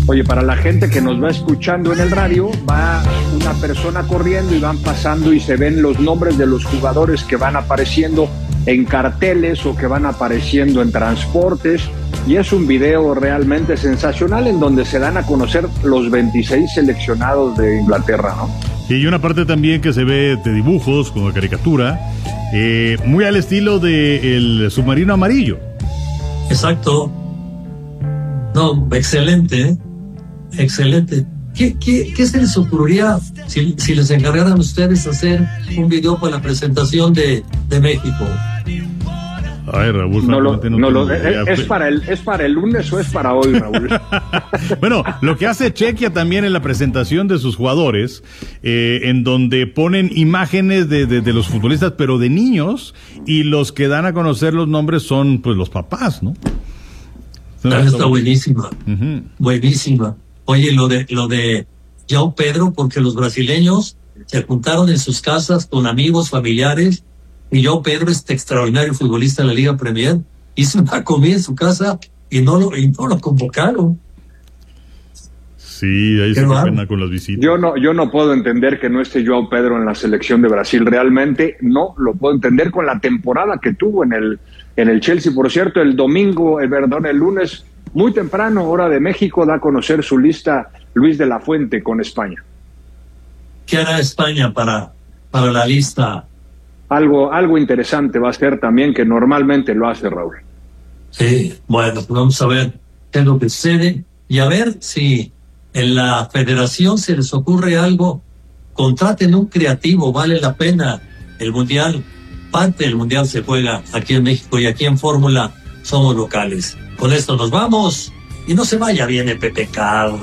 Oye, para la gente que nos va escuchando en el radio, va una persona corriendo y van pasando y se ven los nombres de los jugadores que van apareciendo en carteles o que van apareciendo en transportes, y es un video realmente sensacional en donde se dan a conocer los 26 seleccionados de Inglaterra, ¿no? Y una parte también que se ve de dibujos, como caricatura, muy al estilo del submarino amarillo. Exacto. No, excelente, ¿eh? Excelente. ¿Qué se les ocurriría si les encargaran a ustedes hacer un video para la presentación de México? Ay, Raúl, ¿es para el lunes o es para hoy, Raúl? Bueno, lo que hace Chequia también en la presentación de sus jugadores, en donde ponen imágenes de los futbolistas, pero de niños, y los que dan a conocer los nombres son, pues, los papás, ¿no? Está buenísima. Uh-huh. Buenísima. Oye, lo de João Pedro, porque los brasileños se juntaron en sus casas con amigos, familiares, y João Pedro, este extraordinario futbolista de la Liga Premier, hizo una comida en su casa y no lo convocaron. Sí, ahí se pena con las visitas. Yo no puedo entender que no esté João Pedro en la selección de Brasil. Realmente no lo puedo entender con la temporada que tuvo en el Chelsea. Por cierto, el lunes, muy temprano, hora de México, da a conocer su lista Luis de la Fuente con España. ¿Qué hará España para la lista? Algo interesante va a ser también, que normalmente lo hace Raúl. Sí, bueno, pues vamos a ver qué es lo que sucede y a ver si en la federación se les ocurre algo. Contraten un creativo, vale la pena. El mundial, parte del mundial se juega aquí en México y aquí en Fórmula somos locales. Con esto nos vamos y no se vaya, viene Pepe Carlos.